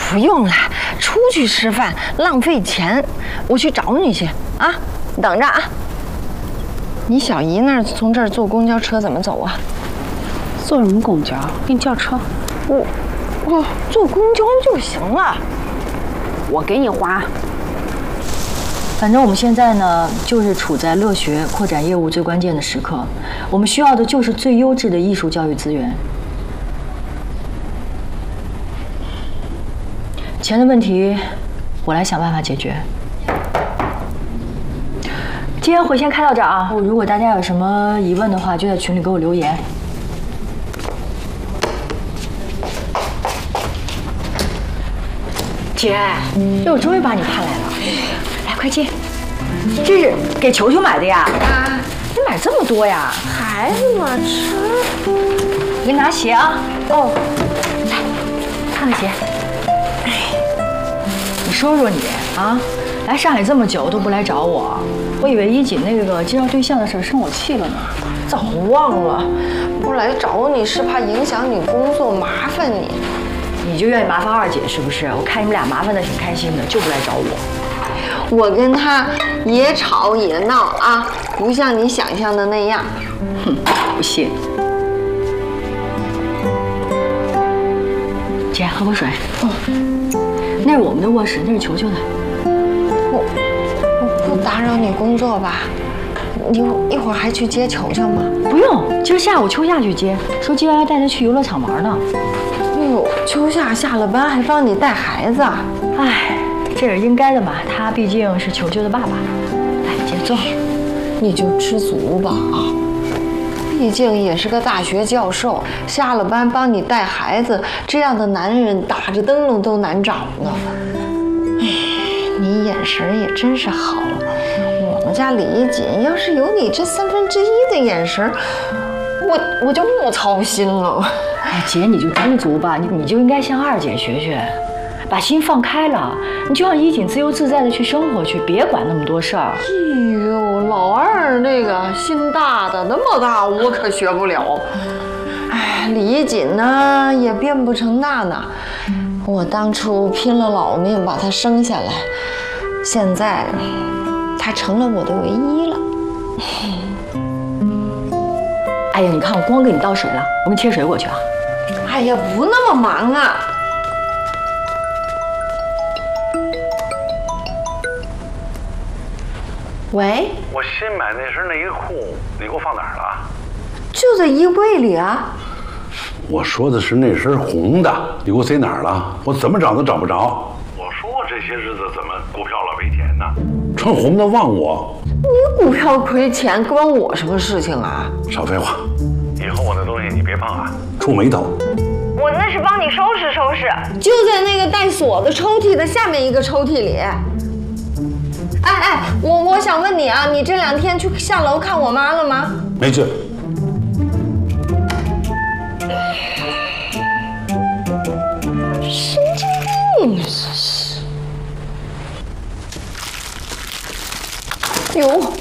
不用了，出去吃饭浪费钱，我去找你去啊！你等着啊。你小姨那儿从这儿坐公交车怎么走啊？ 坐什么公交？给你叫车。 我坐公交就行了。 我给你花。 反正我们现在呢，就是处在乐学扩展业务最关键的时刻，我们需要的就是最优质的艺术教育资源。钱的问题，我来想办法解决。今天会先开到这儿啊！如果大家有什么疑问的话，就在群里给我留言。姐，我终于把你盼来了，来，快进。这是给球球买的呀？啊，你买这么多呀？ 孩子嘛，吃。 我给你拿鞋啊。哦，来，看看鞋。你说说你啊，来上海这么久都不来找我，我以为一锦那个介绍对象的事生我气了呢。 早忘了，不来找你是怕影响你工作，麻烦你。 你就愿意麻烦二姐是不是？我看你们俩麻烦的挺开心的，就不来找我。 我跟他也吵也闹啊，不像你想象的那样。 哼，不信。姐，喝口水。那是我们的卧室，那是球球的。 我不打扰你工作吧？你一会儿还去接球球吗？ 不用，今儿下午秋夏去接，说今晚要带他去游乐场玩呢。 哎呦，秋夏下了班还帮你带孩子， 哎，这也是应该的嘛，他毕竟是球球的爸爸。来，姐坐。 你就知足吧啊！毕竟也是个大学教授，下了班帮你带孩子，这样的男人打着灯笼都难找呢。哎，你眼神也真是好。我们家李一锦要是有你这1/3的眼神，我就不操心了。 哎，姐，你就知足吧，你就应该向二姐学学，把心放开了，你就让一锦自由自在的去生活去，别管那么多事儿。 哎呦，老二那个心大的那么大，我可学不了。哎，李一锦呢也变不成娜娜，我当初拼了老命把她生下来，现在她成了我的唯一了。 哎呀，你看我光给你倒水了，我给你切水果去啊。 哎呀，不那么忙啊。喂， 我新买那身内裤，你给我放哪儿了？ 就在衣柜里啊。 我说的是那身红的，你给我塞哪儿了？我怎么找都找不着。我说这些日子怎么股票老赔钱呢？穿红的忘我。 你股票亏钱关我什么事情啊？ 少废话，以后我的东西你别碰啊，触霉头。 我那是帮你收拾收拾，就在那个带锁的抽屉的下面一个抽屉里。哎，我想问你啊，你这2天去下楼看我妈了吗？ 没去。 神经病！哎呦！